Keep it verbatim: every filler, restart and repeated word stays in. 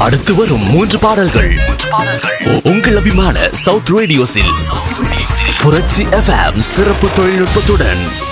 அடுத்து வரும் மூன்று பாடல்கள் உங்கள் அபிமான சவுத் ரேடியோஸில் புரட்சி எஃப்எம் சிறப்பு தொழில்நுட்பத்துடன்